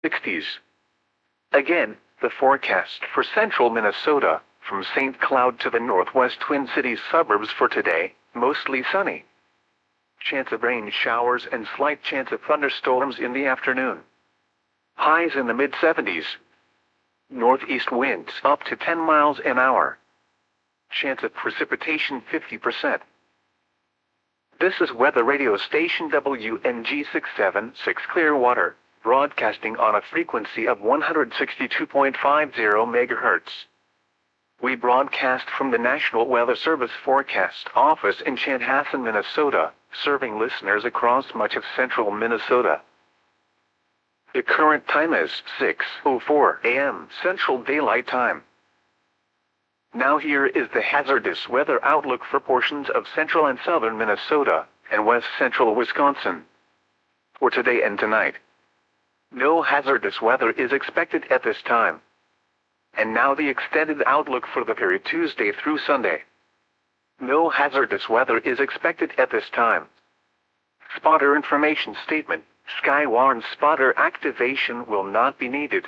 60s. Again, the forecast for central Minnesota, from St. Cloud to the northwest Twin Cities suburbs for today, mostly sunny. Chance of rain showers and slight chance of thunderstorms in the afternoon. Highs in the mid-70s. Northeast winds up to 10 miles an hour. Chance of precipitation 50%. This is weather radio station WNG 676 Clearwater, broadcasting on a frequency of 162.50 MHz. We broadcast from the National Weather Service Forecast Office in Chanhassen, Minnesota, serving listeners across much of central Minnesota. The current time is 6:04 a.m. Central Daylight Time. Now here is the hazardous weather outlook for portions of central and southern Minnesota and west central Wisconsin for today and tonight. No hazardous weather is expected at this time. And now the extended outlook for the period Tuesday through Sunday. No hazardous weather is expected at this time. Spotter information statement: Skywarn spotter activation will not be needed.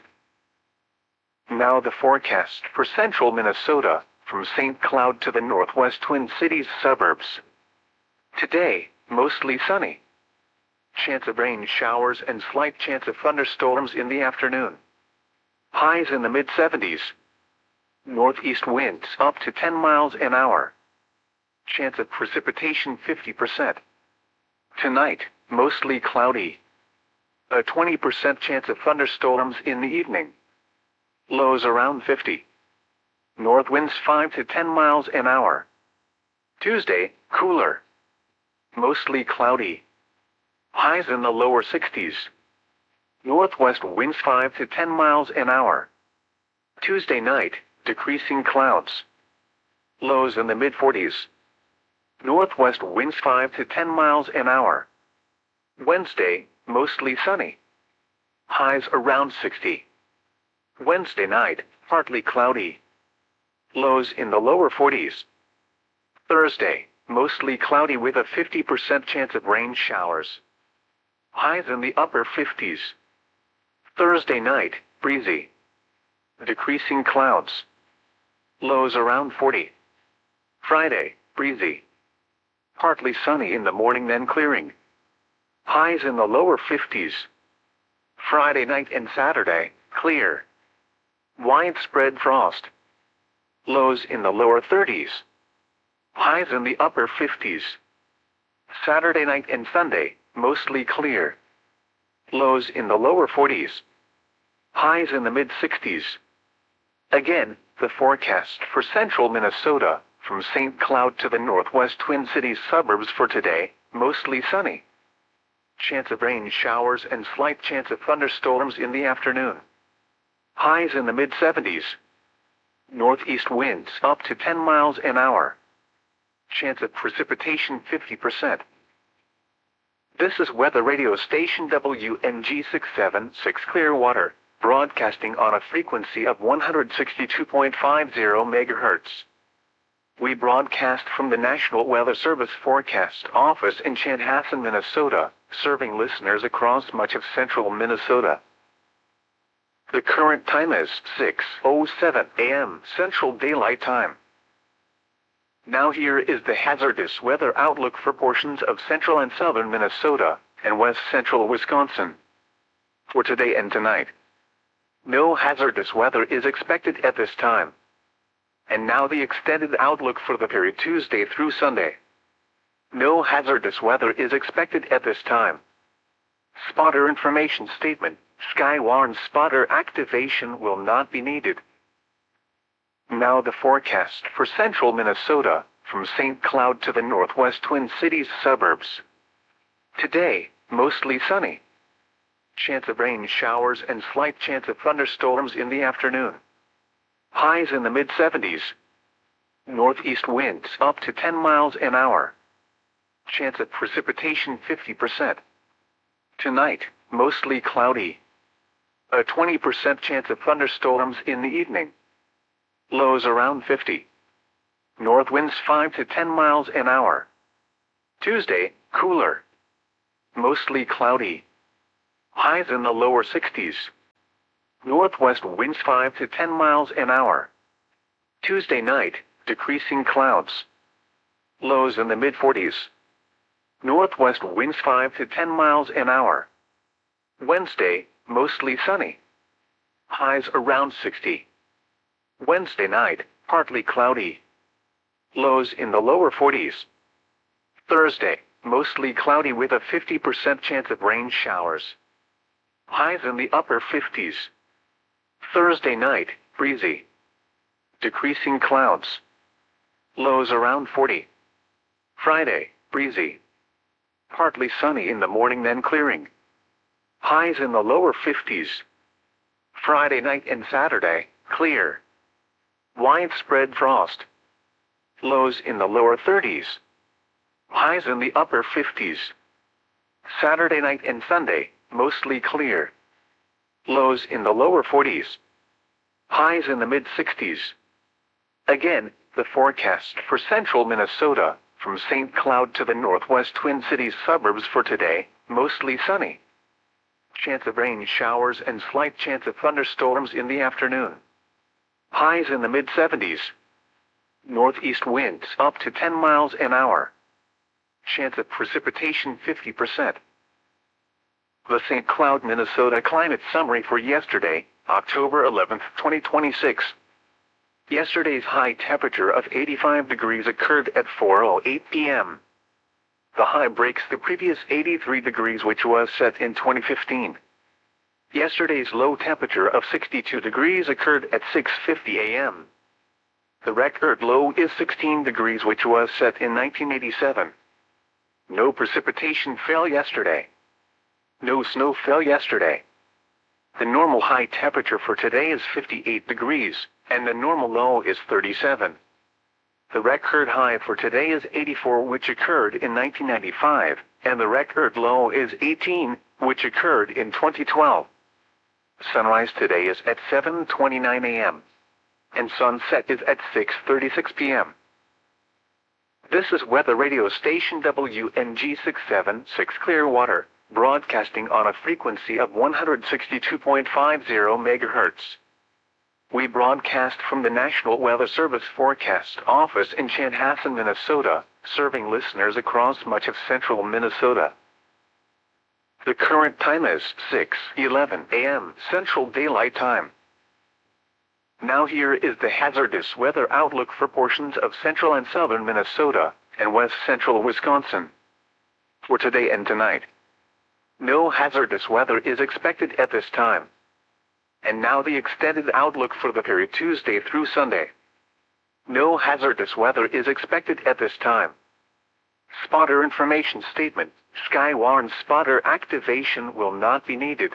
Now the forecast for central Minnesota, from St. Cloud to the northwest Twin Cities suburbs. Today, mostly sunny. Chance of rain showers and slight chance of thunderstorms in the afternoon. Highs in the mid-70s. Northeast winds up to 10 miles an hour. Chance of precipitation 50%. Tonight, mostly cloudy. A 20% chance of thunderstorms in the evening. Lows around 50. North winds 5 to 10 miles an hour. Tuesday, cooler. Mostly cloudy. Highs in the lower 60s. Northwest winds 5 to 10 miles an hour. Tuesday night, decreasing clouds. Lows in the mid-40s. Northwest winds 5 to 10 miles an hour. Wednesday, mostly sunny. Highs around 60. Wednesday night, partly cloudy. Lows in the lower 40s. Thursday, mostly cloudy with a 50% chance of rain showers. Highs in the upper 50s. Thursday night, breezy. Decreasing clouds. Lows around 40. Friday, breezy. Partly sunny in the morning, then clearing. Highs in the lower 50s. Friday night and Saturday, clear. Widespread frost. Lows in the lower 30s. Highs in the upper 50s. Saturday night and Sunday, mostly clear. Lows in the lower 40s. Highs in the mid-60s. Again, the forecast for central Minnesota, from St. Cloud to the northwest Twin Cities suburbs for today, mostly sunny. Chance of rain showers and slight chance of thunderstorms in the afternoon. Highs in the mid-70s. Northeast winds up to 10 miles an hour. Chance of precipitation 50%. This is weather radio station WNG 676 Clearwater, broadcasting on a frequency of 162.50 MHz. We broadcast from the National Weather Service Forecast Office in Chanhassen, Minnesota, serving listeners across much of central Minnesota. The current time is 6:07 a.m. Central Daylight Time. Now here is the hazardous weather outlook for portions of central and southern Minnesota and west central Wisconsin for today and tonight. No hazardous weather is expected at this time. And now the extended outlook for the period Tuesday through Sunday. No hazardous weather is expected at this time. Spotter information statement: Skywarn spotter activation will not be needed. Now the forecast for central Minnesota, from St. Cloud to the northwest Twin Cities suburbs. Today, mostly sunny. Chance of rain showers and slight chance of thunderstorms in the afternoon. Highs in the mid-70s. Northeast winds up to 10 miles an hour. Chance of precipitation 50%. Tonight, mostly cloudy. A 20% chance of thunderstorms in the evening. Lows around 50. North winds 5 to 10 miles an hour. Tuesday, cooler. Mostly cloudy. Highs in the lower 60s. Northwest winds 5 to 10 miles an hour. Tuesday night, decreasing clouds. Lows in the mid-40s. Northwest winds 5 to 10 miles an hour. Wednesday, mostly sunny. Highs around 60. Wednesday night, partly cloudy. Lows in the lower 40s. Thursday, mostly cloudy with a 50% chance of rain showers. Highs in the upper 50s. Thursday night, breezy. Decreasing clouds. Lows around 40. Friday, breezy. Partly sunny in the morning then clearing. Highs in the lower 50s. Friday night and Saturday, clear. Widespread frost. Lows in the lower 30s. Highs in the upper 50s. Saturday night and Sunday, mostly clear. Lows in the lower 40s. Highs in the mid-60s. Again, the forecast for central Minnesota, from St. Cloud to the northwest Twin Cities suburbs for today, mostly sunny. Chance of rain showers and slight chance of thunderstorms in the afternoon. Highs in the mid-70s. Northeast winds up to 10 miles an hour. Chance of precipitation 50%. The St. Cloud, Minnesota climate summary for yesterday, October 11, 2026. Yesterday's high temperature of 85 degrees occurred at 4:08 p.m. The high breaks the previous 83 degrees which was set in 2015. Yesterday's low temperature of 62 degrees occurred at 6:50 a.m. The record low is 16 degrees which was set in 1987. No precipitation fell yesterday. No snow fell yesterday. The normal high temperature for today is 58 degrees, and the normal low is 37. The record high for today is 84 which occurred in 1995, and the record low is 18, which occurred in 2012. Sunrise today is at 7:29 a.m. and sunset is at 6:36 p.m. This is weather radio station WNG 676 Clearwater, broadcasting on a frequency of 162.50 MHz. We broadcast from the National Weather Service Forecast Office in Chanhassen, Minnesota, serving listeners across much of central Minnesota. The current time is 6:11 a.m. Central Daylight Time. Now here is the hazardous weather outlook for portions of central and southern Minnesota, and west central Wisconsin. For today and tonight. No hazardous weather is expected at this time. And now the extended outlook for the period Tuesday through Sunday. No hazardous weather is expected at this time. Spotter information statement. Skywarn spotter activation will not be needed.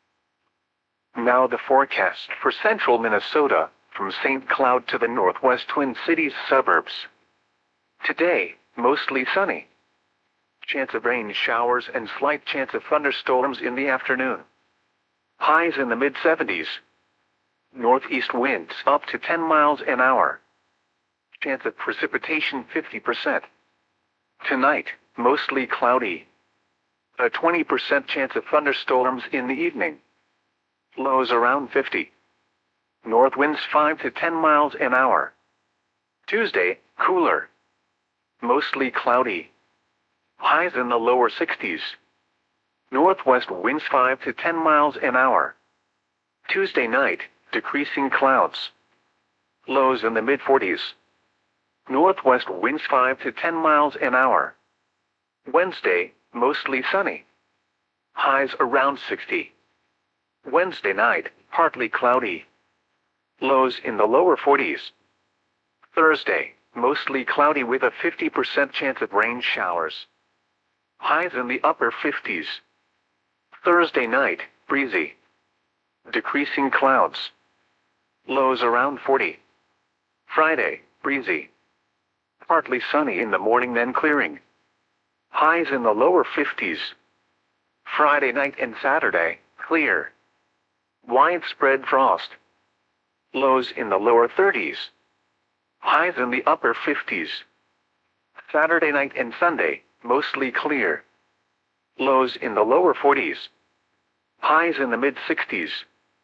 Now the forecast for central Minnesota, from St. Cloud to the northwest Twin Cities suburbs. Today, mostly sunny. Chance of rain showers and slight chance of thunderstorms in the afternoon. Highs in the mid-70s. Northeast winds up to 10 miles an hour. Chance of precipitation 50%. Tonight, mostly cloudy. A 20% chance of thunderstorms in the evening. Lows around 50. North winds 5 to 10 miles an hour. Tuesday, cooler. Mostly cloudy. Highs in the lower 60s. Northwest winds 5 to 10 miles an hour. Tuesday night, decreasing clouds. Lows in the mid-40s. Northwest winds 5 to 10 miles an hour. Wednesday, mostly sunny. Highs around 60. Wednesday night, partly cloudy. Lows in the lower 40s. Thursday, mostly cloudy with a 50% chance of rain showers. Highs in the upper 50s. Thursday night, breezy. Decreasing clouds. Lows around 40. Friday, breezy. Partly sunny in the morning then clearing. Highs in the lower 50s. Friday night and Saturday, clear. Widespread frost. Lows in the lower 30s. Highs in the upper 50s. Saturday night and Sunday, mostly clear. Lows in the lower 40s. Highs in the mid-60s.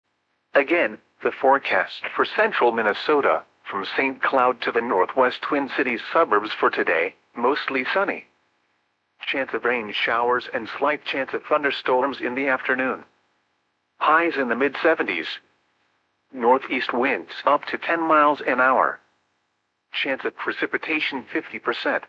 Again, the forecast for central Minnesota, from St. Cloud to the northwest Twin Cities suburbs for today, mostly sunny. Chance of rain showers and slight chance of thunderstorms in the afternoon. Highs in the mid-70s. Northeast winds up to 10 miles an hour. Chance of precipitation 50%.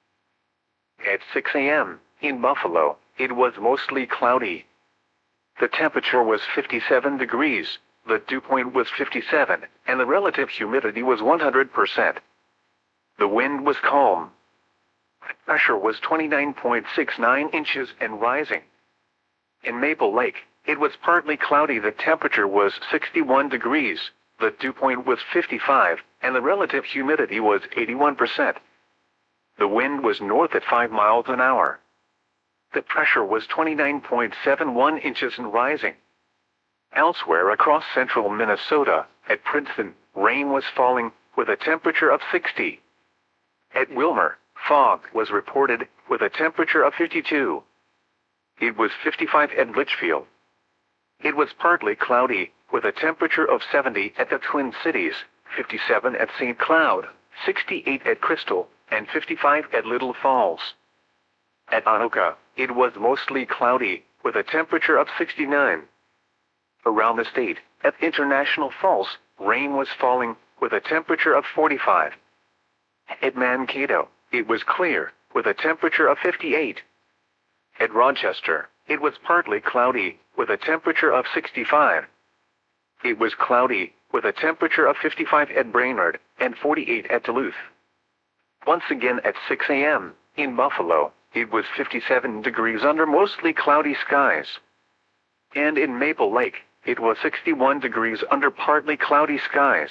At 6 a.m., in Buffalo, it was mostly cloudy. The temperature was 57 degrees, the dew point was 57, and the relative humidity was 100%. The wind was calm. Pressure was 29.69 inches and rising. In Maple Lake, it was partly cloudy. The temperature was 61 degrees, the dew point was 55, and the relative humidity was 81%. The wind was north at 5 miles an hour. The pressure was 29.71 inches and rising. Elsewhere across central Minnesota, at Princeton, rain was falling, with a temperature of 60. At Wilmer, fog was reported, with a temperature of 52. It was 55 at Litchfield. It was partly cloudy, with a temperature of 70 at the Twin Cities, 57 at St. Cloud, 68 at Crystal, and 55 at Little Falls. At Anoka, it was mostly cloudy, with a temperature of 69. Around the state, at International Falls, rain was falling, with a temperature of 45. At Mankato, it was clear, with a temperature of 58. At Rochester, it was partly cloudy, with a temperature of 65. It was cloudy, with a temperature of 55 at Brainerd, and 48 at Duluth. Once again at 6 a.m., in Buffalo, it was 57 degrees under mostly cloudy skies. And in Maple Lake, it was 61 degrees under partly cloudy skies.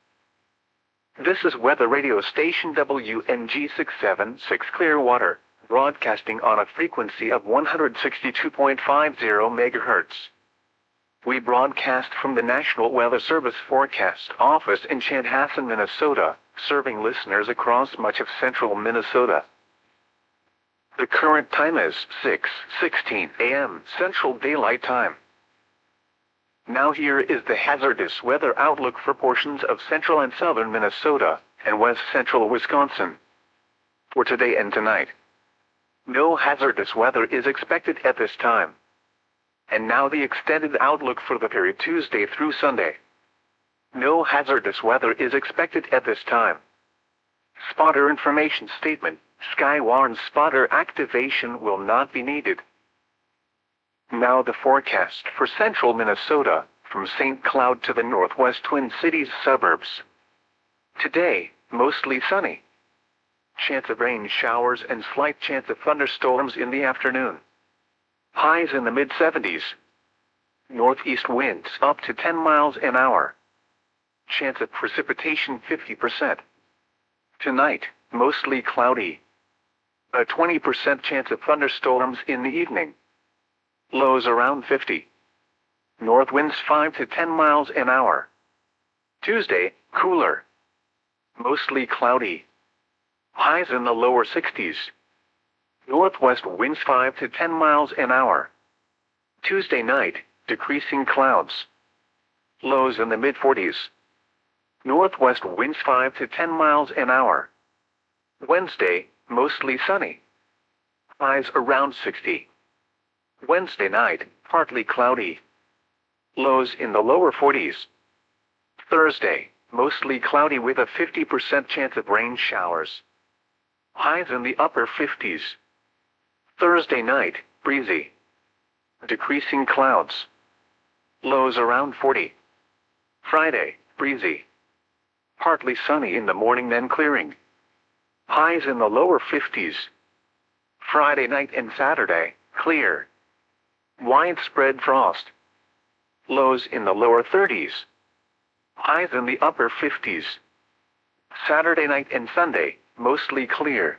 This is weather radio station WNG 676 Clearwater, broadcasting on a frequency of 162.50 MHz. We broadcast from the National Weather Service Forecast Office in Chanhassen, Minnesota, serving listeners across much of central Minnesota. The current time is 6:16 a.m. Central Daylight Time. Now here is the hazardous weather outlook for portions of central and southern Minnesota, and west central Wisconsin. For today and tonight, no hazardous weather is expected at this time. And now the extended outlook for the period Tuesday through Sunday. No hazardous weather is expected at this time. Spotter information statement: Skywarn spotter activation will not be needed. Now the forecast for central Minnesota, from St. Cloud to the northwest Twin Cities suburbs. Today, mostly sunny. Chance of rain showers and slight chance of thunderstorms in the afternoon. Highs in the mid-70s. Northeast winds up to 10 miles an hour. Chance of precipitation 50%. Tonight, mostly cloudy. A 20% chance of thunderstorms in the evening. Lows around 50. North winds 5 to 10 miles an hour. Tuesday, cooler. Mostly cloudy. Highs in the lower 60s. Northwest winds 5 to 10 miles an hour. Tuesday night, decreasing clouds. Lows in the mid-40s. Northwest winds 5 to 10 miles an hour. Wednesday, mostly sunny. Highs around 60. Wednesday night, partly cloudy. Lows in the lower 40s. Thursday, mostly cloudy with a 50% chance of rain showers. Highs in the upper 50s. Thursday night, breezy. Decreasing clouds. Lows around 40. Friday, breezy. Partly sunny in the morning, then clearing. Highs in the lower 50s. Friday night and Saturday, clear. Widespread frost. Lows in the lower 30s. Highs in the upper 50s. Saturday night and Sunday, mostly clear.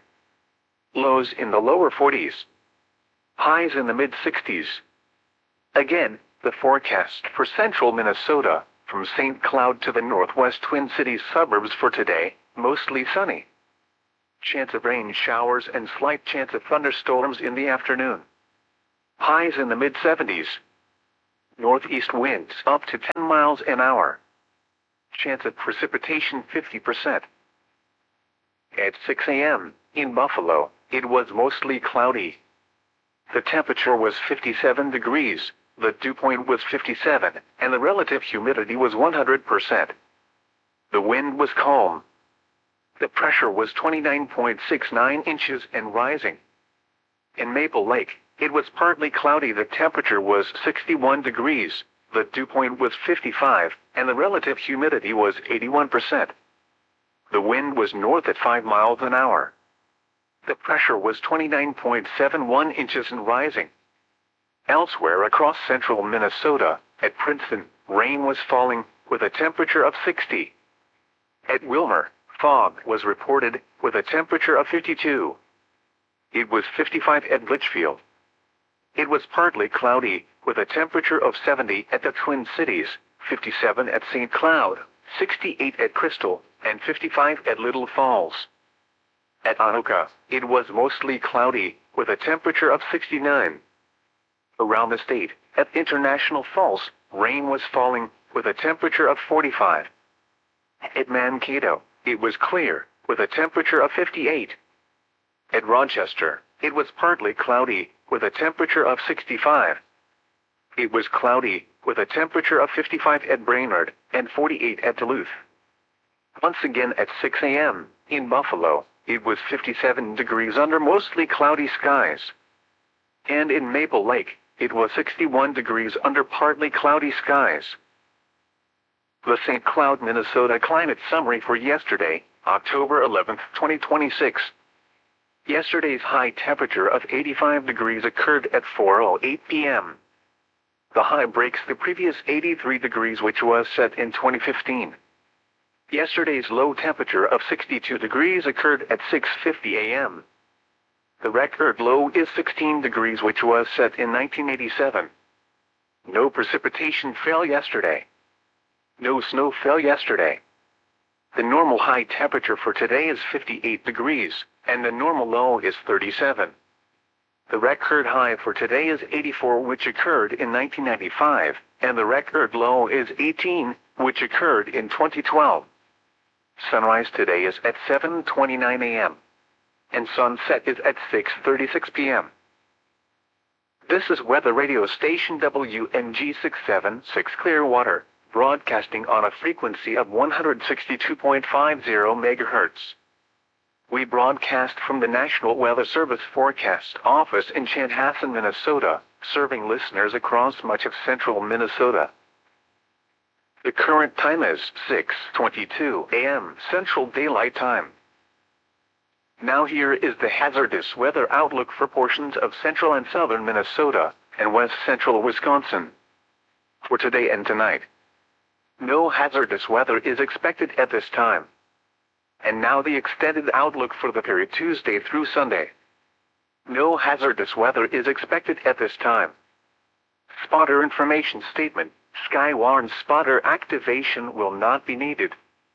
Lows in the lower 40s. Highs in the mid-60s. Again, the forecast for central Minnesota, from St. Cloud to the northwest Twin Cities suburbs for today, mostly sunny. Chance of rain showers and slight chance of thunderstorms in the afternoon. Highs in the mid-70s. Northeast winds up to 10 miles an hour. Chance of precipitation 50%. At 6 a.m., in Buffalo, it was mostly cloudy. The temperature was 57 degrees, the dew point was 57, and the relative humidity was 100%. The wind was calm. The pressure was 29.69 inches and rising. In Maple Lake, it was partly cloudy. The temperature was 61 degrees, the dew point was 55, and the relative humidity was 81%. The wind was north at 5 miles an hour. The pressure was 29.71 inches and rising. Elsewhere across central Minnesota, at Princeton, rain was falling, with a temperature of 60. At Wilmer, fog was reported, with a temperature of 52. It was 55 at Litchfield. It was partly cloudy, with a temperature of 70 at the Twin Cities, 57 at St. Cloud, 68 at Crystal, and 55 at Little Falls. At Anoka, it was mostly cloudy, with a temperature of 69. Around the state, at International Falls, rain was falling, with a temperature of 45. At Mankato, it was clear, with a temperature of 58. At Rochester, it was partly cloudy, with a temperature of 65. It was cloudy, with a temperature of 55 at Brainerd, and 48 at Duluth. Once again at 6 a.m., in Buffalo, it was 57 degrees under mostly cloudy skies. And in Maple Lake, it was 61 degrees under partly cloudy skies. The St. Cloud, Minnesota climate summary for yesterday, October 11, 2026. Yesterday's high temperature of 85 degrees occurred at 4:08 p.m. The high breaks the previous 83 degrees which was set in 2015. Yesterday's low temperature of 62 degrees occurred at 6:50 a.m. The record low is 16 degrees which was set in 1987. No precipitation fell yesterday. No snow fell yesterday. The normal high temperature for today is 58 degrees, and the normal low is 37. The record high for today is 84, which occurred in 1995, and the record low is 18, which occurred in 2012. Sunrise today is at 7:29 a.m. and sunset is at 6:36 p.m. This is weather radio station WNG 676 Clearwater, broadcasting on a frequency of 162.50 MHz. We broadcast from the National Weather Service Forecast Office in Chanhassen, Minnesota, serving listeners across much of central Minnesota. The current time is 6:22 a.m. Central Daylight Time. Now here is the hazardous weather outlook for portions of central and southern Minnesota and west central Wisconsin. For today and tonight, no hazardous weather is expected at this time. And now the extended outlook for the period Tuesday through Sunday. No hazardous weather is expected at this time. Spotter information statement: Skywarn spotter activation will not be needed.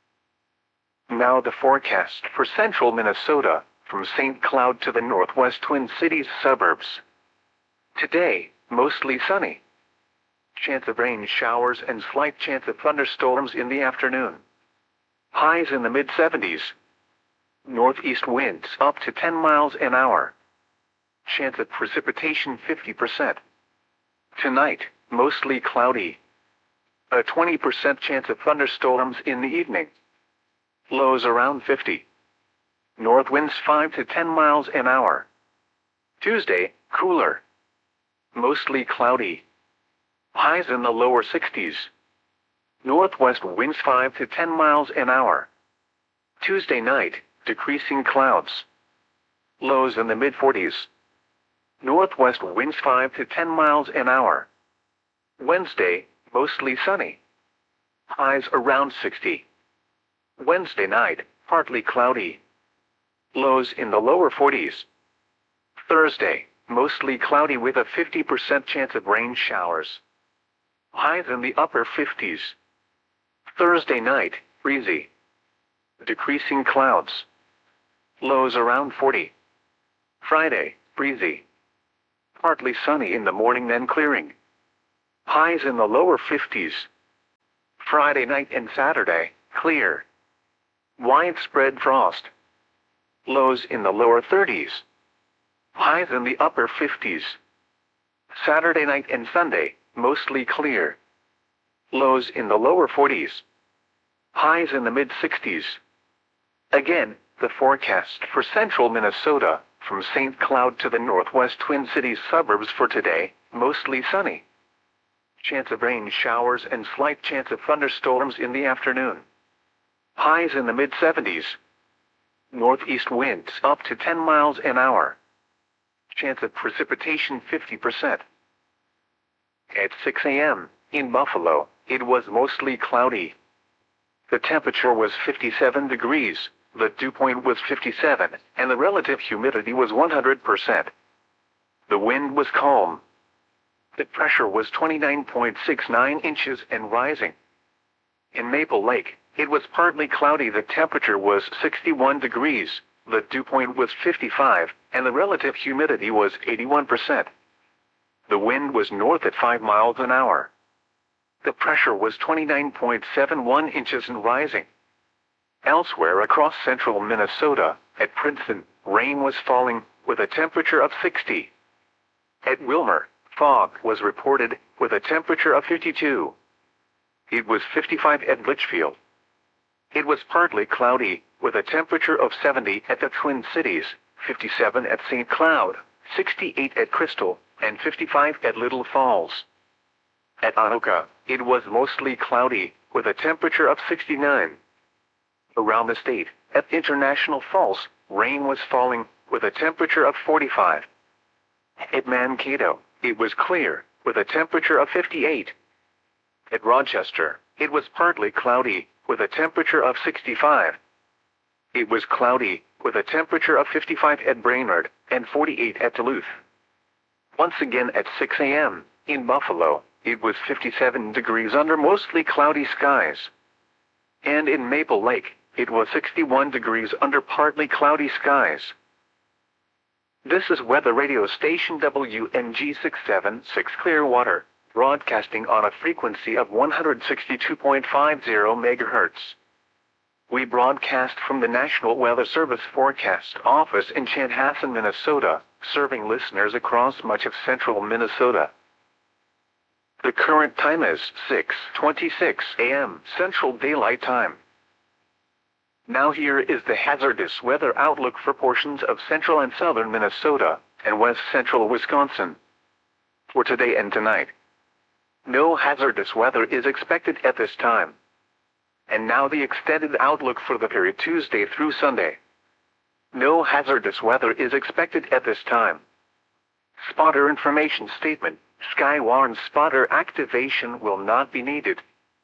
Now the forecast for central Minnesota, from St. Cloud to the northwest Twin Cities suburbs. Today, mostly sunny. Chance of rain showers and slight chance of thunderstorms in the afternoon. Highs in the mid-70s. Northeast winds up to 10 miles an hour. Chance of precipitation 50%. Tonight, mostly cloudy. A 20% chance of thunderstorms in the evening. Lows around 50. North winds 5 to 10 miles an hour. Tuesday, cooler. Mostly cloudy. Highs in the lower 60s. Northwest winds 5 to 10 miles an hour. Tuesday night, decreasing clouds. Lows in the mid-40s. Northwest winds 5 to 10 miles an hour. Wednesday, mostly sunny. Highs around 60. Wednesday night, partly cloudy. Lows in the lower 40s. Thursday, mostly cloudy with a 50% chance of rain showers. Highs in the upper 50s. Thursday night, breezy. Decreasing clouds. Lows around 40. Friday, breezy. Partly sunny in the morning then clearing. Highs in the lower 50s. Friday night and Saturday, clear. Widespread frost. Lows in the lower 30s. Highs in the upper 50s. Saturday night and Sunday, mostly clear. Lows in the lower 40s. Highs in the mid-60s. Again, the forecast for central Minnesota, from St. Cloud to the northwest Twin Cities suburbs for today, mostly sunny. Chance of rain showers and slight chance of thunderstorms in the afternoon. Highs in the mid-70s. Northeast winds up to 10 miles an hour. Chance of precipitation 50%. At 6 a.m., in Buffalo, it was mostly cloudy. The temperature was 57 degrees, the dew point was 57, and the relative humidity was 100%. The wind was calm. The pressure was 29.69 inches and rising. In Maple Lake, it was partly cloudy. The temperature was 61 degrees, the dew point was 55, and the relative humidity was 81%. The wind was north at 5 miles an hour. The pressure was 29.71 inches and rising. Elsewhere across central Minnesota, at Princeton, rain was falling, with a temperature of 60. At Wilmer, fog was reported, with a temperature of 52. It was 55 at Litchfield. It was partly cloudy, with a temperature of 70 at the Twin Cities, 57 at St. Cloud, 68 at Crystal, and 55 at Little Falls. At Anoka, it was mostly cloudy, with a temperature of 69. Around the state, at International Falls, rain was falling, with a temperature of 45. At Mankato, it was clear, with a temperature of 58. At Rochester, it was partly cloudy, with a temperature of 65. It was cloudy, with a temperature of 55 at Brainerd, and 48 at Duluth. Once again at 6 a.m., in Buffalo, it was 57 degrees under mostly cloudy skies. And in Maple Lake, it was 61 degrees under partly cloudy skies. This is weather radio station WNG 676 Clearwater, broadcasting on a frequency of 162.50 MHz. We broadcast from the National Weather Service Forecast Office in Chanhassen, Minnesota, serving listeners across much of central Minnesota. The current time is 6:26 a.m. Central Daylight Time. Now here is the hazardous weather outlook for portions of central and southern Minnesota, and west central Wisconsin. For today and tonight, no hazardous weather is expected at this time. And now the extended outlook for the period Tuesday through Sunday. No hazardous weather is expected at this time. Spotter information statement: Skywarn spotter activation will not be needed.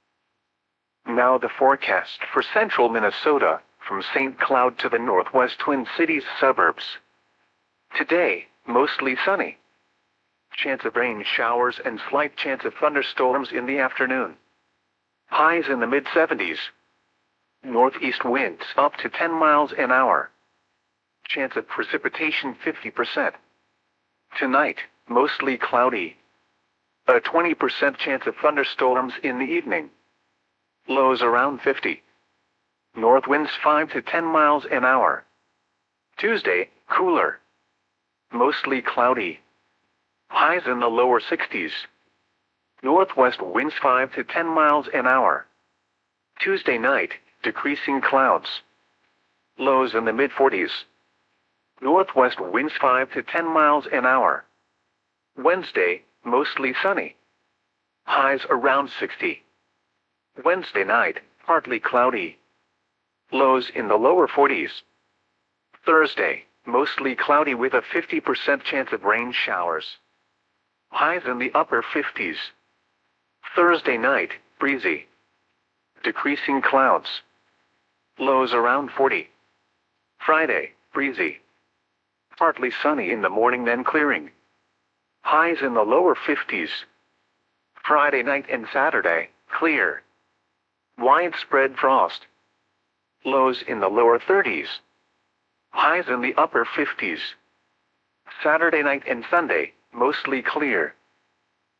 Now the forecast for central Minnesota, from St. Cloud to the northwest Twin Cities suburbs. Today, mostly sunny. Chance of rain showers and slight chance of thunderstorms in the afternoon. Highs in the mid-70s. Northeast winds up to 10 miles an hour. Chance of precipitation 50%. Tonight, mostly cloudy. A 20% chance of thunderstorms in the evening. Lows around 50. North winds 5 to 10 miles an hour. Tuesday, cooler. Mostly cloudy. Highs in the lower 60s. Northwest winds 5 to 10 miles an hour. Tuesday night, decreasing clouds. Lows in the mid-40s. Northwest winds 5 to 10 miles an hour. Wednesday, mostly sunny. Highs around 60. Wednesday night, partly cloudy. Lows in the lower 40s. Thursday, mostly cloudy with a 50% chance of rain showers. Highs in the upper 50s. Thursday night, breezy. Decreasing clouds. Lows around 40. Friday, breezy. Partly sunny in the morning, then clearing. Highs in the lower 50s. Friday night and Saturday, clear. Widespread frost. Lows in the lower 30s. Highs in the upper 50s. Saturday night and Sunday, mostly clear.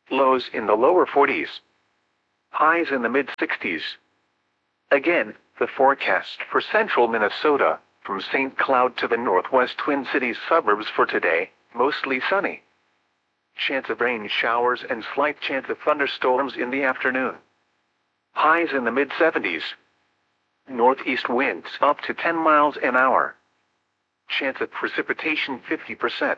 Lows in the lower 40s. Highs in the mid-60s. Again, the forecast for central Minnesota, from St. Cloud to the northwest Twin Cities suburbs for today, mostly sunny. Chance of rain showers and slight chance of thunderstorms in the afternoon. Highs in the mid-70s. Northeast winds up to 10 miles an hour. Chance of precipitation 50%.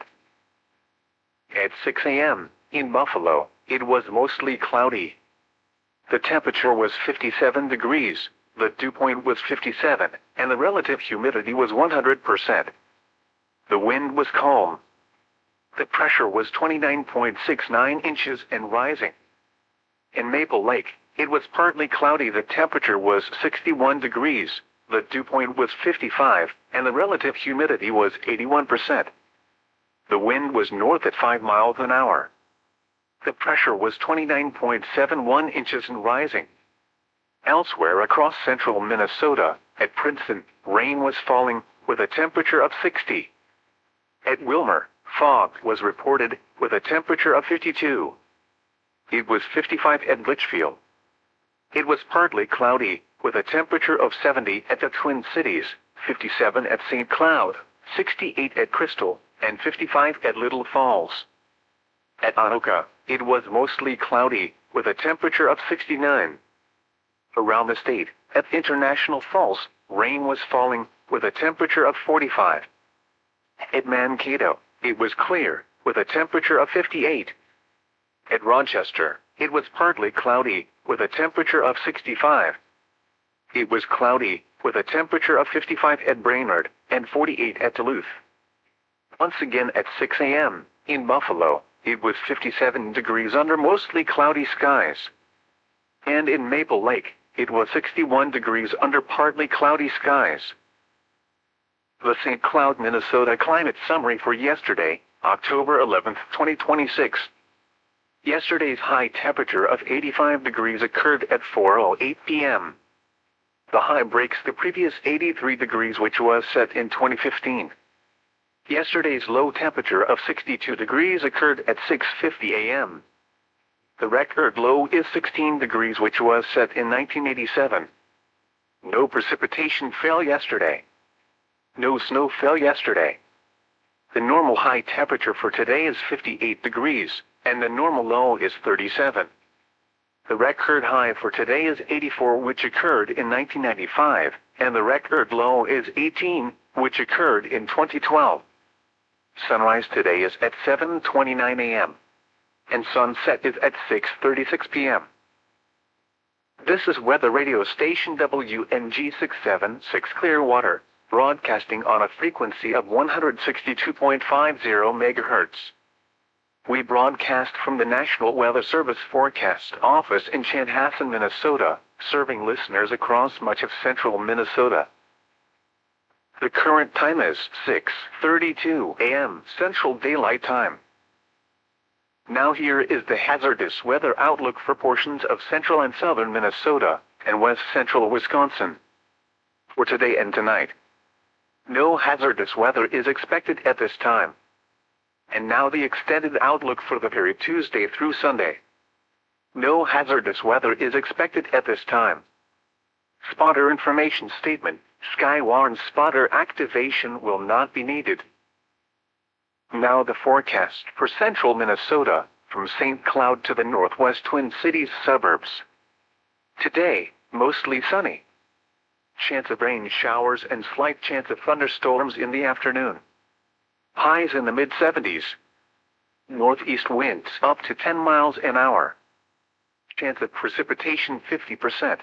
At 6 a.m., in Buffalo, it was mostly cloudy. The temperature was 57 degrees, the dew point was 57, and the relative humidity was 100%. The wind was calm. The pressure was 29.69 inches and rising. In Maple Lake, it was partly cloudy. The temperature was 61 degrees, the dew point was 55, and the relative humidity was 81%. The wind was north at 5 miles an hour. The pressure was 29.71 inches and rising. Elsewhere across central Minnesota, at Princeton, rain was falling, with a temperature of 60. At Wilmer, fog was reported, with a temperature of 52. It was 55 at Litchfield. It was partly cloudy, with a temperature of 70 at the Twin Cities, 57 at St. Cloud, 68 at Crystal, and 55 at Little Falls. At Anoka, it was mostly cloudy, with a temperature of 69. Around the state, at International Falls, rain was falling, with a temperature of 45. At Mankato, it was clear, with a temperature of 58. At Rochester, it was partly cloudy, with a temperature of 65. It was cloudy, with a temperature of 55 at Brainerd, and 48 at Duluth. Once again at 6 a.m., in Buffalo, it was 57 degrees under mostly cloudy skies. And in Maple Lake, it was 61 degrees under partly cloudy skies. The St. Cloud, Minnesota climate summary for yesterday, October 11, 2026. Yesterday's high temperature of 85 degrees occurred at 4:08 p.m. The high breaks the previous 83 degrees which was set in 2015. Yesterday's low temperature of 62 degrees occurred at 6:50 a.m. The record low is 16 degrees which was set in 1987. No precipitation fell yesterday. No snow fell yesterday. The normal high temperature for today is 58 degrees, and the normal low is 37. The record high for today is 84, which occurred in 1995, and the record low is 18, which occurred in 2012. Sunrise today is at 7:29 a.m. and sunset is at 6:36 p.m. This is weather radio station WNG 676 Clearwater, broadcasting on a frequency of 162.50 MHz. We broadcast from the National Weather Service Forecast Office in Chanhassen, Minnesota, serving listeners across much of central Minnesota. The current time is 6:32 a.m. Central Daylight Time. Now here is the hazardous weather outlook for portions of central and southern Minnesota and west central Wisconsin. For today and tonight, no hazardous weather is expected at this time. And now the extended outlook for the period Tuesday through Sunday. No hazardous weather is expected at this time. Spotter information statement: Skywarn spotter activation will not be needed. Now the forecast for central Minnesota, from St. Cloud to the northwest Twin Cities suburbs. Today, mostly sunny. Chance of rain showers and slight chance of thunderstorms in the afternoon. Highs in the mid-70s. Northeast winds up to 10 miles an hour. Chance of precipitation 50%.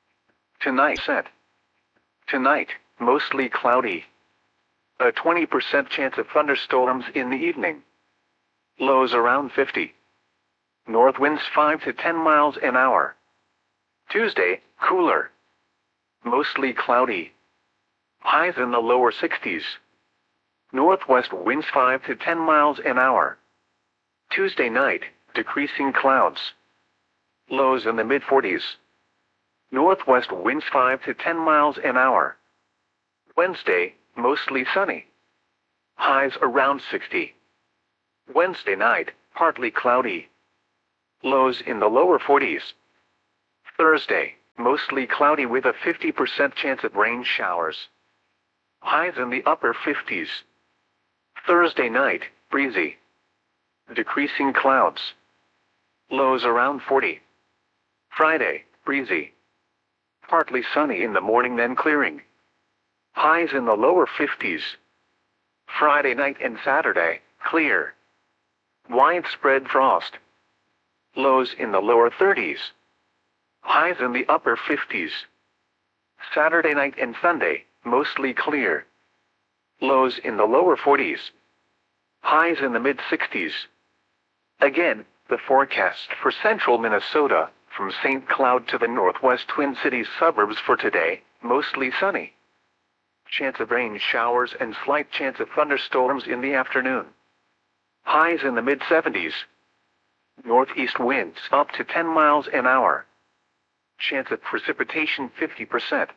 Tonight, mostly cloudy. A 20% chance of thunderstorms in the evening. Lows around 50. North winds 5 to 10 miles an hour. Tuesday, cooler. Mostly cloudy. Highs in the lower 60s. Northwest winds 5 to 10 miles an hour. Tuesday night, decreasing clouds. Lows in the mid-40s. Northwest winds 5 to 10 miles an hour. Wednesday, mostly sunny. Highs around 60. Wednesday night, partly cloudy. Lows in the lower 40s. Thursday, mostly cloudy with a 50% chance of rain showers. Highs in the upper 50s. Thursday night, breezy. Decreasing clouds. Lows around 40. Friday, breezy. Partly sunny in the morning then clearing. Highs in the lower 50s. Friday night and Saturday, clear. Widespread frost. Lows in the lower 30s. Highs in the upper 50s. Saturday night and Sunday, mostly clear. Lows in the lower 40s. Highs in the mid-60s. Again, the forecast for central Minnesota, from St. Cloud to the northwest Twin Cities suburbs for today, mostly sunny. Chance of rain showers and slight chance of thunderstorms in the afternoon. Highs in the mid-70s. Northeast winds up to 10 miles an hour. Chance of precipitation 50%.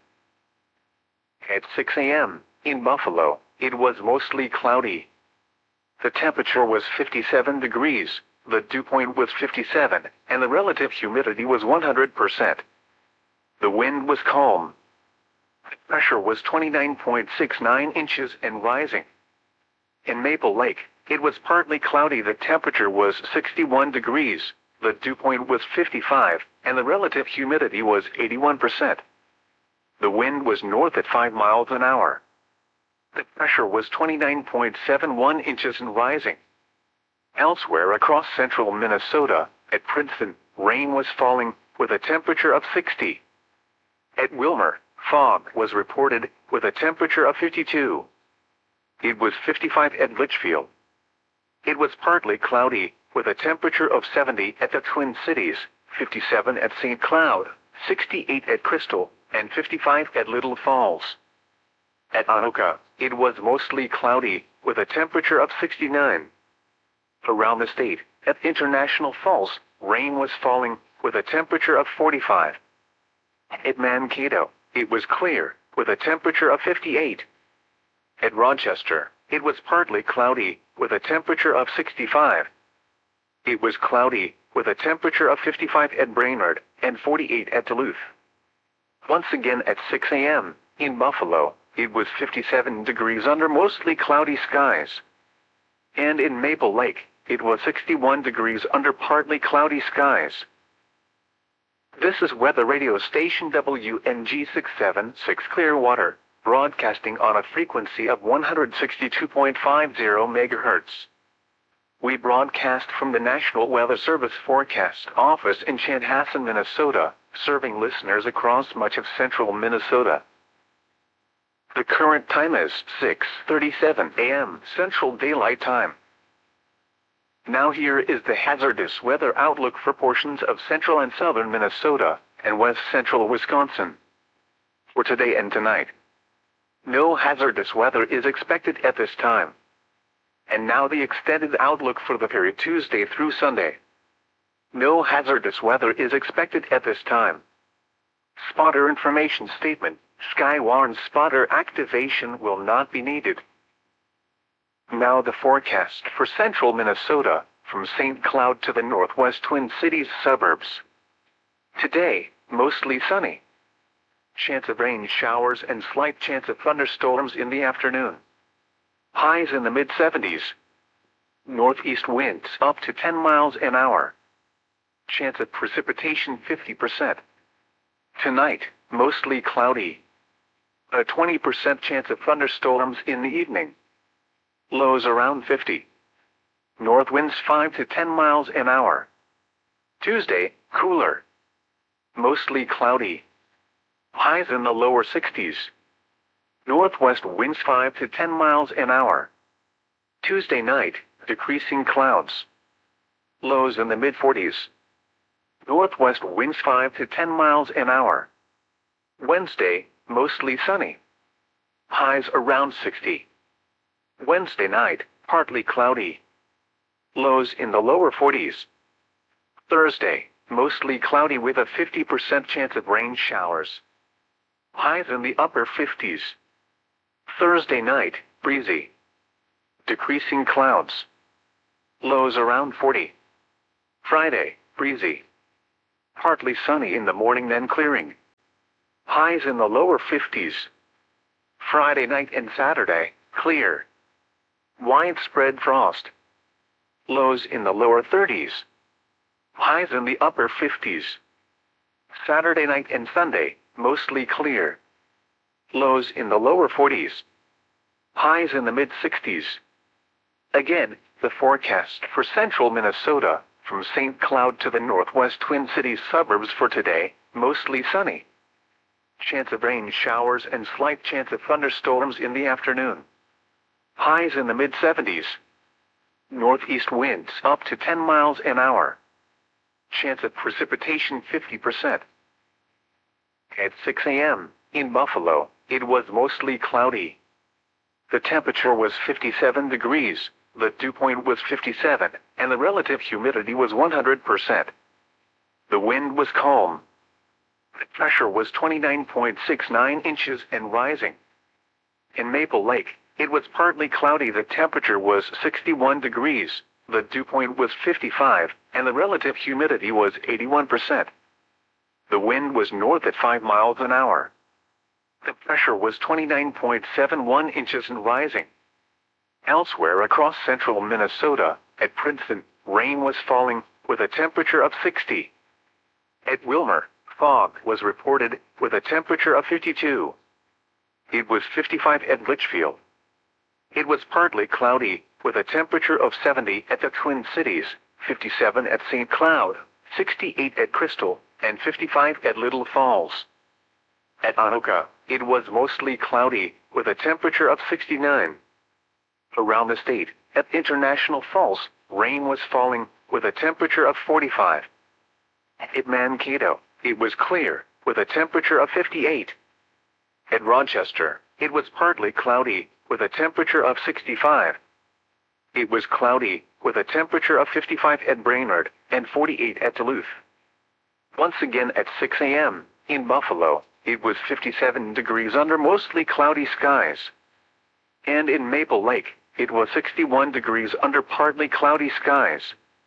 At 6 a.m., in Buffalo, it was mostly cloudy. The temperature was 57 degrees, the dew point was 57, and the relative humidity was 100%. The wind was calm. The pressure was 29.69 inches and rising. In Maple Lake, it was partly cloudy. The temperature was 61 degrees, the dew point was 55, and the relative humidity was 81%. The wind was north at 5 miles an hour. The pressure was 29.71 inches and rising. Elsewhere across central Minnesota, at Princeton, rain was falling, with a temperature of 60. At Wilmer, fog was reported, with a temperature of 52. It was 55 at Litchfield. It was partly cloudy, with a temperature of 70 at the Twin Cities, 57 at St. Cloud, 68 at Crystal, and 55 at Little Falls. At Anoka, it was mostly cloudy, with a temperature of 69. Around the state, at International Falls, rain was falling, with a temperature of 45. At Mankato, it was clear, with a temperature of 58. At Rochester, it was partly cloudy, with a temperature of 65. It was cloudy, with a temperature of 55 at Brainerd, and 48 at Duluth. Once again at 6 a.m., in Buffalo, it was 57 degrees under mostly cloudy skies. And in Maple Lake, it was 61 degrees under partly cloudy skies. This is weather radio station WNG 676 Clearwater, broadcasting on a frequency of 162.50 MHz. We broadcast from the National Weather Service Forecast Office in Chanhassen, Minnesota, serving listeners across much of central Minnesota. The current time is 6:37 a.m. Central Daylight Time. Now here is the hazardous weather outlook for portions of central and southern Minnesota and west central Wisconsin. For today and tonight, no hazardous weather is expected at this time. And now the extended outlook for the period Tuesday through Sunday. No hazardous weather is expected at this time. Spotter information statement: Skywarn spotter activation will not be needed. Now the forecast for central Minnesota, from St. Cloud to the northwest Twin Cities suburbs. Today, mostly sunny. Chance of rain showers and slight chance of thunderstorms in the afternoon. Highs in the mid-70s. Northeast winds up to 10 miles an hour. Chance of precipitation 50%. Tonight, mostly cloudy. A 20% chance of thunderstorms in the evening. Lows around 50. North winds 5 to 10 miles an hour. Tuesday, cooler. Mostly cloudy. Highs in the lower 60s. Northwest winds 5 to 10 miles an hour. Tuesday night, decreasing clouds. Lows in the mid-40s. Northwest winds 5 to 10 miles an hour. Wednesday, mostly sunny. Highs around 60. Wednesday night, partly cloudy. Lows in the lower 40s. Thursday, mostly cloudy with a 50% chance of rain showers. Highs in the upper 50s. Thursday night, breezy. Decreasing clouds. Lows around 40. Friday, breezy. Partly sunny in the morning then clearing. Highs in the lower 50s. Friday night and Saturday, clear. Widespread frost. Lows in the lower 30s. Highs in the upper 50s. Saturday night and Sunday, mostly clear. Lows in the lower 40s. Highs in the mid-60s. Again, the forecast for central Minnesota, from St. Cloud to the northwest Twin Cities suburbs for today, mostly sunny. Chance of rain showers and slight chance of thunderstorms in the afternoon. Highs in the mid-70s. Northeast winds up to 10 miles an hour. Chance of precipitation 50%. At 6 a.m., in Buffalo, it was mostly cloudy. The temperature was 57 degrees, the dew point was 57, and the relative humidity was 100%. The wind was calm. The pressure was 29.69 inches and rising. In Maple Lake, it was partly cloudy. The temperature was 61 degrees, the dew point was 55, and the relative humidity was 81%. The wind was north at 5 miles an hour. The pressure was 29.71 inches and rising. Elsewhere across central Minnesota, at Princeton, rain was falling, with a temperature of 60. At Wilmer, fog was reported, with a temperature of 52. It was 55 at Litchfield. It was partly cloudy, with a temperature of 70 at the Twin Cities, 57 at St. Cloud, 68 at Crystal, and 55 at Little Falls. At Anoka, it was mostly cloudy, with a temperature of 69. Around the state, at International Falls, rain was falling, with a temperature of 45. At Mankato, it was clear, with a temperature of 58. At Rochester, it was partly cloudy, with a temperature of 65. It was cloudy, with a temperature of 55 at Brainerd, and 48 at Duluth. Once again at 6 a.m., in Buffalo, it was 57 degrees under mostly cloudy skies. And in Maple Lake, it was 61 degrees under partly cloudy skies.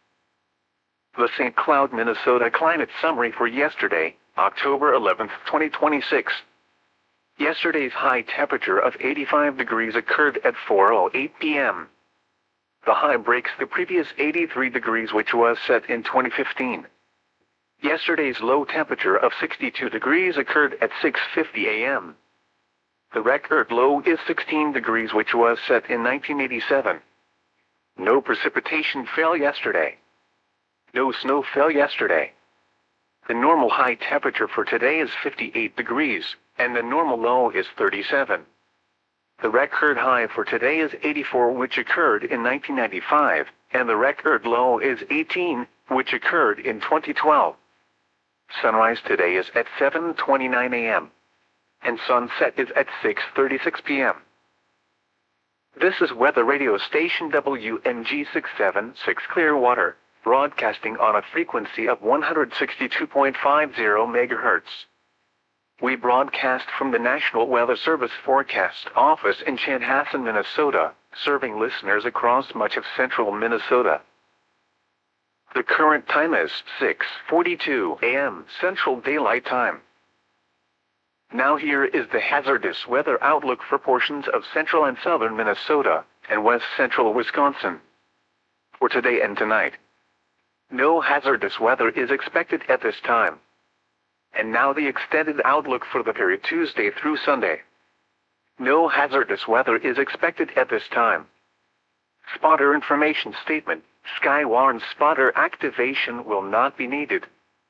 The St. Cloud, Minnesota climate summary for yesterday, October 11, 2026. Yesterday's high temperature of 85 degrees occurred at 4:08 p.m. The high breaks the previous 83 degrees which was set in 2015. Yesterday's low temperature of 62 degrees occurred at 6:50 a.m. The record low is 16 degrees which was set in 1987. No precipitation fell yesterday. No snow fell yesterday. The normal high temperature for today is 58 degrees, and the normal low is 37. The record high for today is 84, which occurred in 1995, and the record low is 18, which occurred in 2012. Sunrise today is at 7:29 a.m. and sunset is at 6:36 p.m. This is weather radio station WMG 676 Clearwater, broadcasting on a frequency of 162.50 MHz. We broadcast from the National Weather Service Forecast Office in Chanhassen, Minnesota, serving listeners across much of central Minnesota. The current time is 6:42 a.m. Central Daylight Time. Now here is the hazardous weather outlook for portions of central and southern Minnesota and west central Wisconsin. For today and tonight, no hazardous weather is expected at this time. And now the extended outlook for the period Tuesday through Sunday. No hazardous weather is expected at this time. Spotter information statement: Skywarn spotter activation will not be needed.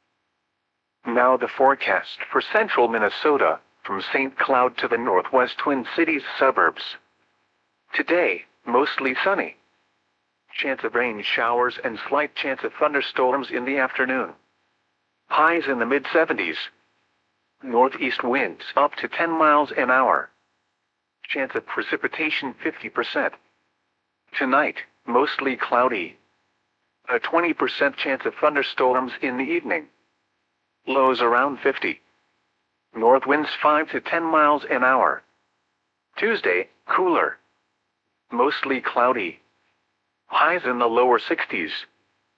Now the forecast for central Minnesota, from St. Cloud to the northwest Twin Cities suburbs. Today, mostly sunny. Chance of rain showers and slight chance of thunderstorms in the afternoon. Highs in the mid-70s. Northeast winds up to 10 miles an hour. Chance of precipitation 50%. Tonight, mostly cloudy. A 20% chance of thunderstorms in the evening. Lows around 50. North winds 5 to 10 miles an hour. Tuesday, cooler. Mostly cloudy. Highs in the lower 60s.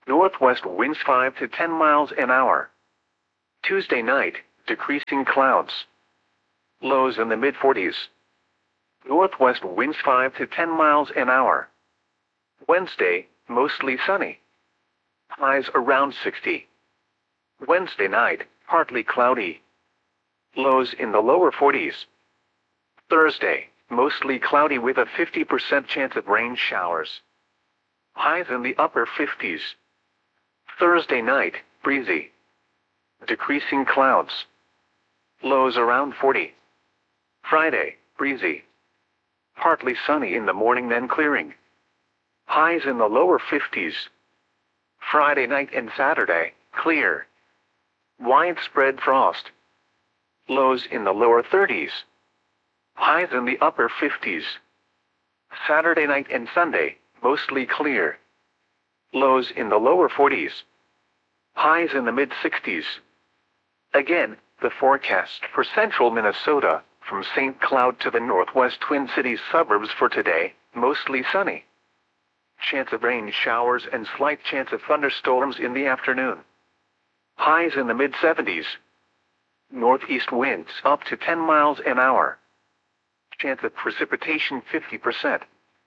Northwest winds 5 to 10 miles an hour. Tuesday night, decreasing clouds. Lows in the mid-40s. Northwest winds 5 to 10 miles an hour. Wednesday, mostly sunny. Highs around 60. Wednesday night, partly cloudy. Lows in the lower 40s. Thursday, mostly cloudy with a 50% chance of rain showers. Highs in the upper 50s. Thursday night, breezy. Decreasing clouds. Lows around 40. Friday, breezy. Partly sunny in the morning then clearing. Highs in the lower 50s. Friday night and Saturday, clear. Widespread frost. Lows in the lower 30s. Highs in the upper 50s. Saturday night and Sunday, mostly clear. Lows in the lower 40s. Highs in the mid-60s. Again, the forecast for central Minnesota, from St. Cloud to the northwest Twin Cities suburbs for today, mostly sunny. Chance of rain showers and slight chance of thunderstorms in the afternoon. Highs in the mid-70s. Northeast winds up to 10 miles an hour. Chance of precipitation 50%.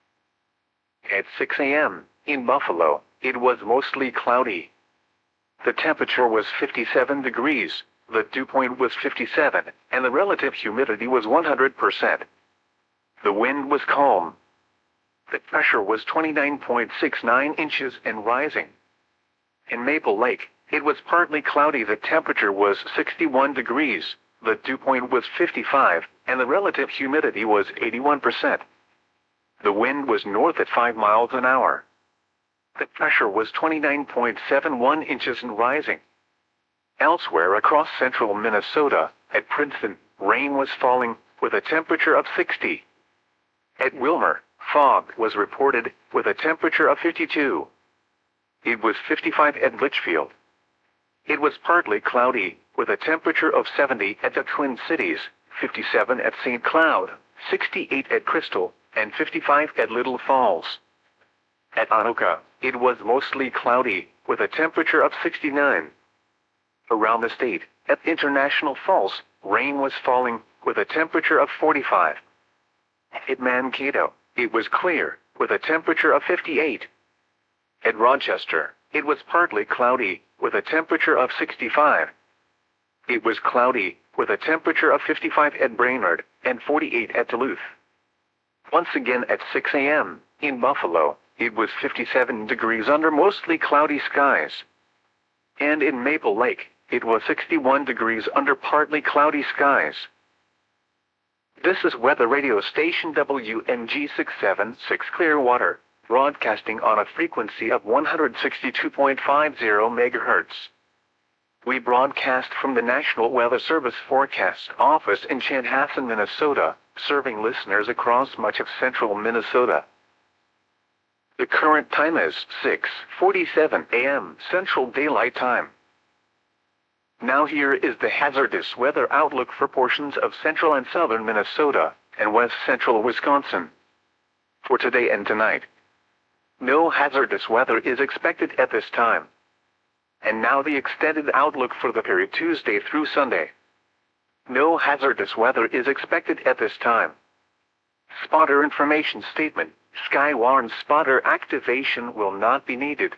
At 6 a.m., in Buffalo, it was mostly cloudy. The temperature was 57 degrees, the dew point was 57, and the relative humidity was 100%. The wind was calm. The pressure was 29.69 inches and rising. In Maple Lake, it was partly cloudy. The temperature was 61 degrees, the dew point was 55, and the relative humidity was 81%. The wind was north at 5 miles an hour. The pressure was 29.71 inches and rising. Elsewhere across central Minnesota, at Princeton, rain was falling, with a temperature of 60. At Wilmer, fog was reported, with a temperature of 52. It was 55 at Litchfield. It was partly cloudy, with a temperature of 70 at the Twin Cities, 57 at St. Cloud, 68 at Crystal, and 55 at Little Falls. At Anoka, it was mostly cloudy, with a temperature of 69. Around the state, at International Falls, rain was falling, with a temperature of 45. At Mankato, it was clear, with a temperature of 58. At Rochester, it was partly cloudy, with a temperature of 65. It was cloudy, with a temperature of 55 at Brainerd, and 48 at Duluth. Once again at 6 a.m., in Buffalo, it was 57 degrees under mostly cloudy skies. And in Maple Lake, it was 61 degrees under partly cloudy skies. This is weather radio station WMG 676 Clearwater, broadcasting on a frequency of 162.50 MHz. We broadcast from the National Weather Service Forecast Office in Chanhassen, Minnesota, serving listeners across much of central Minnesota. The current time is 6:47 a.m. Central Daylight Time. Now here is the hazardous weather outlook for portions of central and southern Minnesota and west central Wisconsin. For today and tonight, no hazardous weather is expected at this time. And now the extended outlook for the period Tuesday through Sunday. No hazardous weather is expected at this time. Spotter information statement: Skywarn spotter activation will not be needed.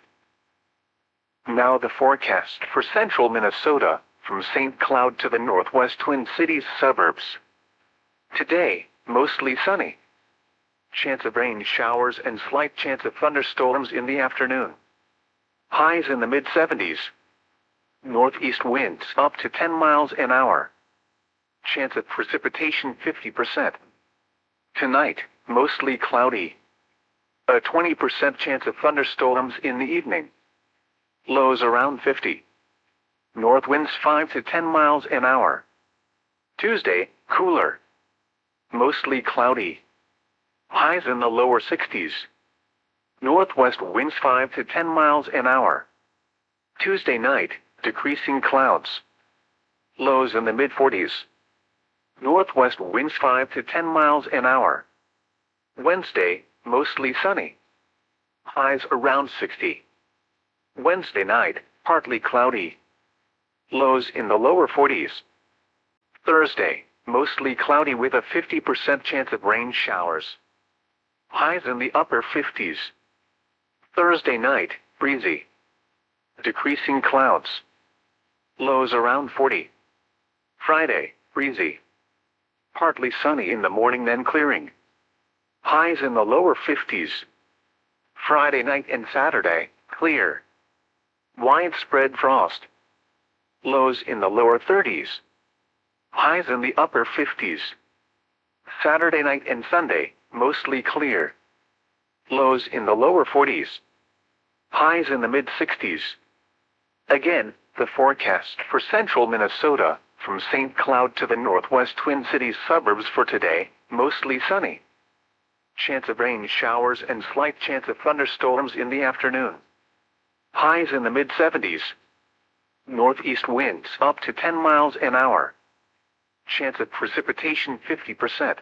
Now the forecast for central Minnesota, from St. Cloud to the northwest Twin Cities suburbs. Today, mostly sunny. Chance of rain showers and slight chance of thunderstorms in the afternoon. Highs in the mid-70s. Northeast winds up to 10 miles an hour. Chance of precipitation 50%. Tonight, mostly cloudy. A 20% chance of thunderstorms in the evening. Lows around 50. North winds 5 to 10 miles an hour. Tuesday, cooler. Mostly cloudy. Highs in the lower 60s. Northwest winds 5 to 10 miles an hour. Tuesday night, decreasing clouds. Lows in the mid-40s. Northwest winds 5 to 10 miles an hour. Wednesday, mostly sunny. Highs around 60. Wednesday night, partly cloudy. Lows in the lower 40s. Thursday, mostly cloudy with a 50% chance of rain showers. Highs in the upper 50s. Thursday night, breezy. Decreasing clouds. Lows around 40. Friday, breezy. Partly sunny in the morning then clearing. Highs in the lower 50s. Friday night and Saturday, clear. Widespread frost. Lows in the lower 30s. Highs in the upper 50s. Saturday night and Sunday, mostly clear. Lows in the lower 40s. Highs in the mid 60s. Again, the forecast for central Minnesota, from St. Cloud to the northwest Twin Cities suburbs for today, mostly sunny. Chance of rain showers and slight chance of thunderstorms in the afternoon. Highs in the mid 70s. Northeast winds up to 10 miles an hour. Chance of precipitation 50%.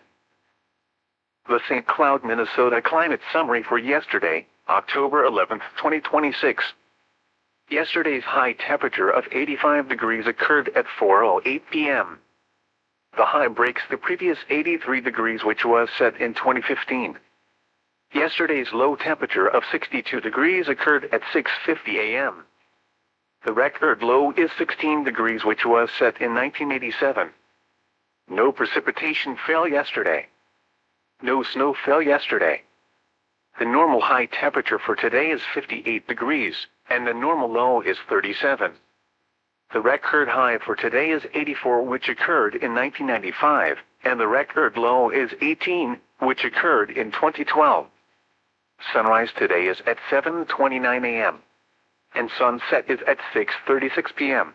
The St. Cloud, Minnesota climate summary for yesterday, October 11, 2026. Yesterday's high temperature of 85 degrees occurred at 4:08 p.m. The high breaks the previous 83 degrees which was set in 2015. Yesterday's low temperature of 62 degrees occurred at 6:50 a.m. The record low is 16 degrees which was set in 1987. No precipitation fell yesterday. No snow fell yesterday. The normal high temperature for today is 58 degrees, and the normal low is 37. The record high for today is 84, which occurred in 1995, and the record low is 18, which occurred in 2012. Sunrise today is at 7:29 a.m. and sunset is at 6:36 p.m.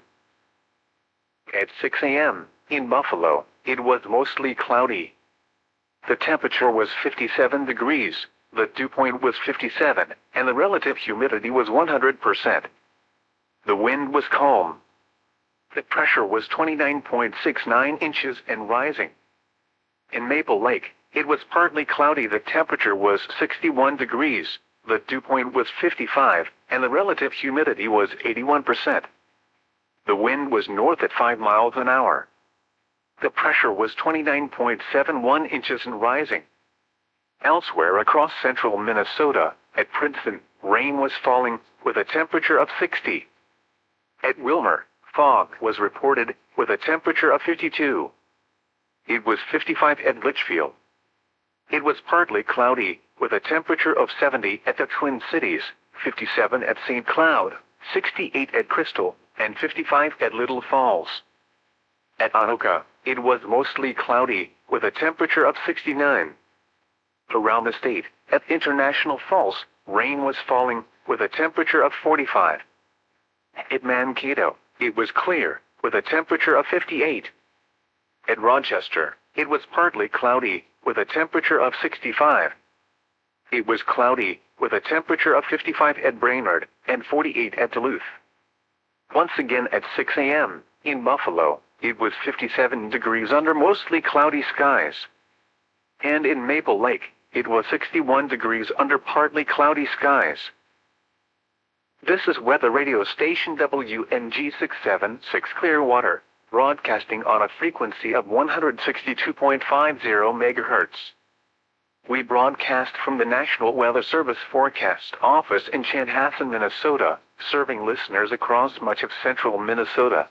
At 6 a.m., in Buffalo, it was mostly cloudy. The temperature was 57 degrees, the dew point was 57, and the relative humidity was 100%. The wind was calm. The pressure was 29.69 inches and rising. In Maple Lake, it was partly cloudy. The temperature was 61 degrees, the dew point was 55, and the relative humidity was 81%. The wind was north at 5 miles an hour. The pressure was 29.71 inches and rising. Elsewhere across central Minnesota, at Princeton, rain was falling, with a temperature of 60. At Wilmer, fog was reported, with a temperature of 52. It was 55 at Litchfield. It was partly cloudy, with a temperature of 70 at the Twin Cities, 57 at St. Cloud, 68 at Crystal, and 55 at Little Falls. At Anoka, it was mostly cloudy, with a temperature of 69. Around the state, at International Falls, rain was falling, with a temperature of 45. At Mankato, it was clear, with a temperature of 58. At Rochester, it was partly cloudy, with a temperature of 65. It was cloudy, with a temperature of 55 at Brainerd, and 48 at Duluth. Once again at 6 a.m., in Buffalo, it was 57 degrees under mostly cloudy skies. And in Maple Lake, it was 61 degrees under partly cloudy skies. This is weather radio station WNG 676 Clearwater, broadcasting on a frequency of 162.50 MHz. We broadcast from the National Weather Service Forecast Office in Chanhassen, Minnesota, serving listeners across much of central Minnesota.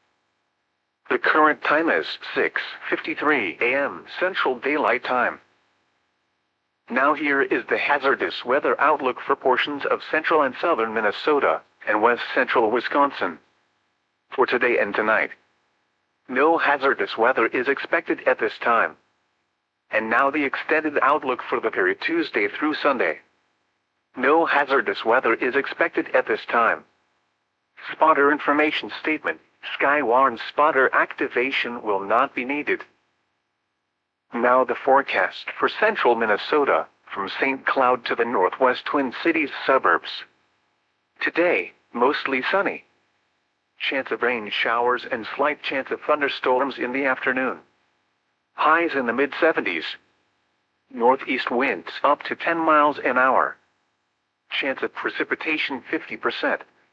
The current time is 6:53 a.m. Central Daylight Time. Now here is the hazardous weather outlook for portions of central and southern Minnesota, and west central Wisconsin. For today and tonight, no hazardous weather is expected at this time. And now the extended outlook for the period Tuesday through Sunday. No hazardous weather is expected at this time. Spotter information statement. Skywarn spotter activation will not be needed. Now the forecast for central Minnesota, from St. Cloud to the northwest Twin Cities suburbs. Today, mostly sunny. Chance of rain showers and slight chance of thunderstorms in the afternoon. Highs in the mid-70s. Northeast winds up to 10 miles an hour. Chance of precipitation 50%.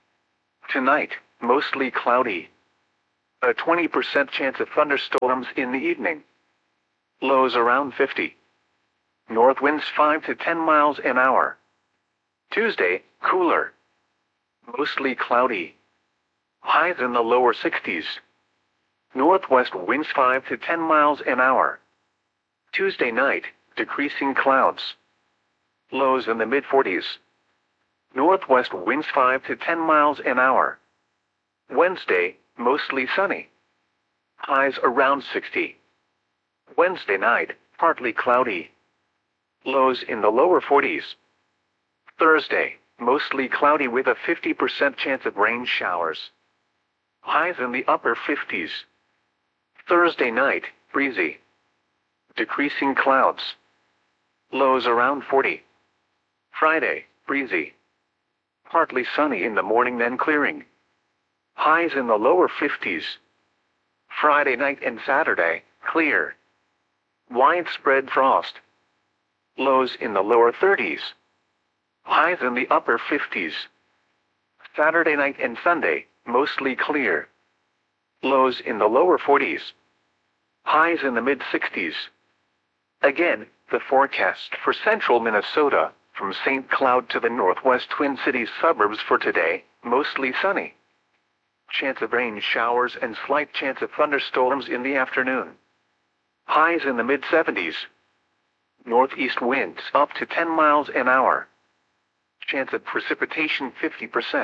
Tonight, mostly cloudy. A 20% chance of thunderstorms in the evening. Lows around 50. North winds 5 to 10 miles an hour. Tuesday, cooler. Mostly cloudy. Highs in the lower 60s. Northwest winds 5 to 10 miles an hour. Tuesday night, decreasing clouds. Lows in the mid-40s. Northwest winds 5 to 10 miles an hour. Wednesday, mostly sunny. Highs around 60. Wednesday night, partly cloudy. Lows in the lower 40s. Thursday, mostly cloudy with a 50% chance of rain showers. Highs in the upper 50s. Thursday night, breezy. Decreasing clouds. Lows around 40. Friday, breezy. Partly sunny in the morning then clearing. Highs in the lower 50s. Friday night and Saturday, clear. Widespread frost. Lows in the lower 30s. Highs in the upper 50s. Saturday night and Sunday, mostly clear. Lows in the lower 40s. Highs in the mid-60s. Again, the forecast for central Minnesota, from St. Cloud to the northwest Twin Cities suburbs for today, mostly sunny. Chance of rain showers and slight chance of thunderstorms in the afternoon. Highs in the mid-70s. Northeast winds up to 10 miles an hour. Chance of precipitation 50%.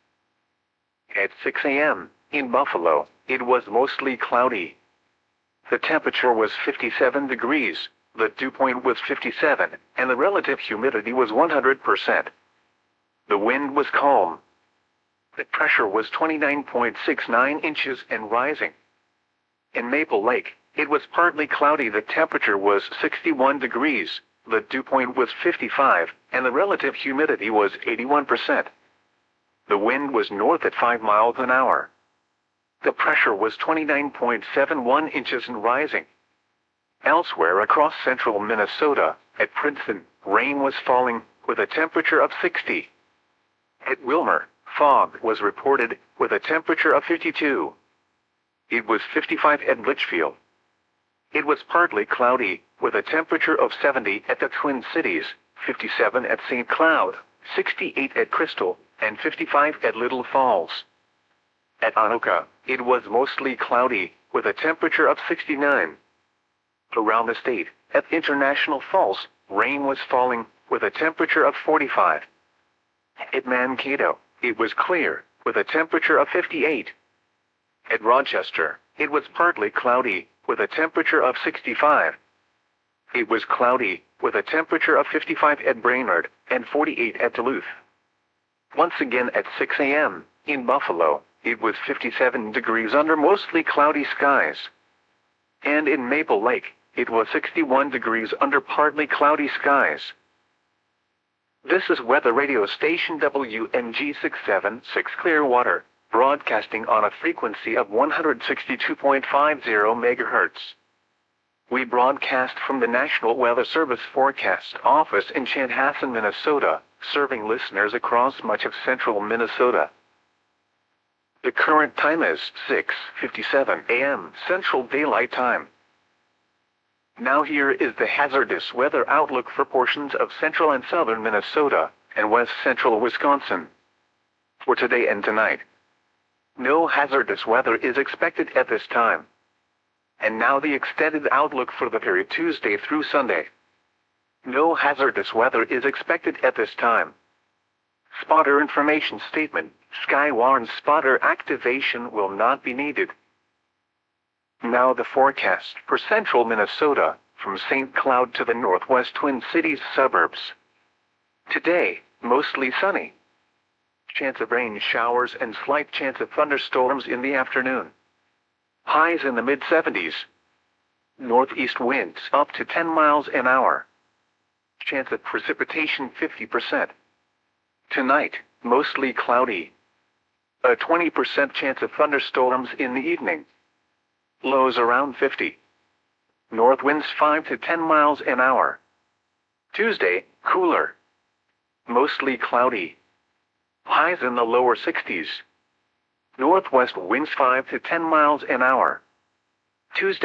At 6 a.m., in Buffalo, it was mostly cloudy. The temperature was 57 degrees, the dew point was 57, and the relative humidity was 100%. The wind was calm. The pressure was 29.69 inches and rising. In Maple Lake, it was partly cloudy. The temperature was 61 degrees, the dew point was 55, and the relative humidity was 81%. The wind was north at 5 miles an hour. The pressure was 29.71 inches and rising. Elsewhere across central Minnesota, at Princeton, rain was falling, with a temperature of 60. At Wilmer, fog was reported, with a temperature of 52. It was 55 at Litchfield. It was partly cloudy, with a temperature of 70 at the Twin Cities, 57 at St. Cloud, 68 at Crystal, and 55 at Little Falls. At Anoka, it was mostly cloudy, with a temperature of 69. Around the state, at International Falls, rain was falling, with a temperature of 45. At Mankato, it was clear, with a temperature of 58. At Rochester, it was partly cloudy, with a temperature of 65. It was cloudy, with a temperature of 55 at Brainerd, and 48 at Duluth. Once again at 6 a.m., in Buffalo, it was 57 degrees under mostly cloudy skies. And in Maple Lake, it was 61 degrees under partly cloudy skies. This is weather radio station WMG 676 Clearwater, broadcasting on a frequency of 162.50 MHz. We broadcast from the National Weather Service Forecast Office in Chanhassen, Minnesota, serving listeners across much of central Minnesota. The current time is 6:57 a.m. Central Daylight Time. Now here is the hazardous weather outlook for portions of central and southern Minnesota, and west central Wisconsin. For today and tonight, no hazardous weather is expected at this time. And now the extended outlook for the period Tuesday through Sunday. No hazardous weather is expected at this time. Spotter information statement: Skywarn spotter activation will not be needed. Now the forecast for central Minnesota, from St. Cloud to the northwest Twin Cities suburbs. Today, mostly sunny. Chance of rain showers and slight chance of thunderstorms in the afternoon. Highs in the mid-70s. Northeast winds up to 10 miles an hour. Chance of precipitation 50%. Tonight, mostly cloudy. A 20% chance of thunderstorms in the evening. Lows around 50. North winds 5 to 10 miles an hour. Tuesday, cooler. Mostly cloudy. Highs in the lower 60s. Northwest winds 5 to 10 miles an hour. Tuesday.